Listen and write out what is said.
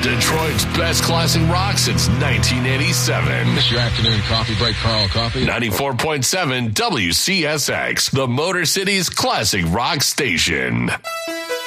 Detroit's best classic rock since 1987. This is your afternoon coffee break, Carl Coffee. 94.7 WCSX, the Motor City's classic rock station.